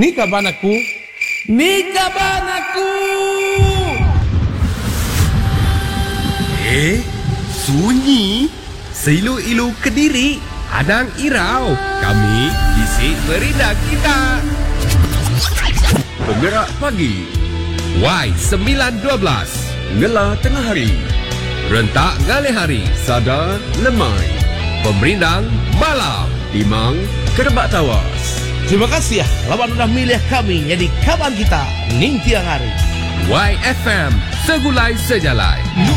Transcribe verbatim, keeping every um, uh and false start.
Ni kaban aku. Ni kaban aku. Eh, sunyi. Seilu-ilu Kediri. Hadang Irau. Kami isi berita kita. Penggerak pagi. Y sembilan dua belas. Ngela tengah hari. Rentak ngalih hari. Sada lemai. Pemerindang malam. Timang kerebak tawas. Terima kasih ya, lawan sudah milih kami jadi kawan kita ning tiang hari. Y F M segulai sejalai.